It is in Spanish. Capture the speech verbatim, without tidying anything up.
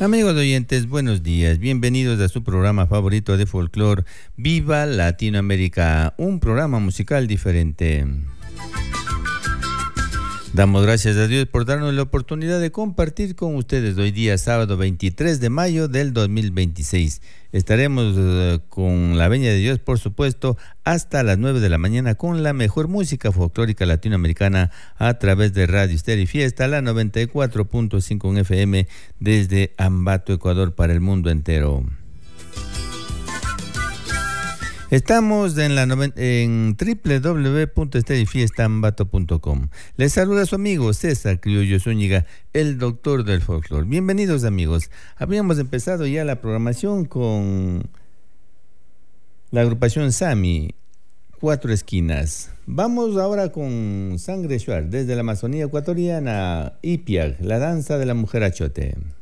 Amigos oyentes, buenos días. Bienvenidos a su programa favorito de folclore, Viva Latinoamérica, un programa musical diferente. Damos gracias a Dios por darnos la oportunidad de compartir con ustedes hoy día, sábado veintitrés de mayo del dos mil veintiséis. Estaremos uh, con la veña de Dios, por supuesto, hasta las nueve de la mañana con la mejor música folclórica latinoamericana a través de Radio Estéreo y Fiesta, la noventa y cuatro punto cinco en F M desde Ambato, Ecuador, para el mundo entero. Estamos en, la noven- en doble u doble u doble u punto estéreo y fiesta ambato punto com. Les saluda su amigo César Criollo Zúñiga, el doctor del folclore. Bienvenidos, amigos. Habíamos empezado ya la programación con la agrupación Sami, Cuatro Esquinas. Vamos ahora con Sangre Shuar, desde la Amazonía ecuatoriana, Ipiag, la danza de la mujer achote.